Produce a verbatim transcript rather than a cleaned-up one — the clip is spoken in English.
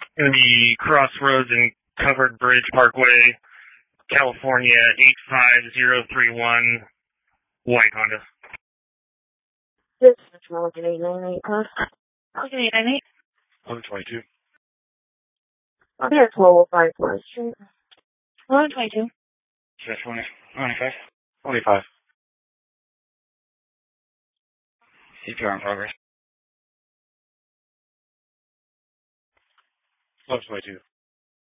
Going to be Crossroads and Covered Bridge Parkway, California, eight five zero three one, white Honda. This is Mulligan eight nine eight, huh? Mulligan eight nine eight. eleven twenty-two. I'm here at twelve oh five Forest Street. eleven twenty-two. twenty, twenty-five. twenty-five. C P R in progress. eleven twenty-two.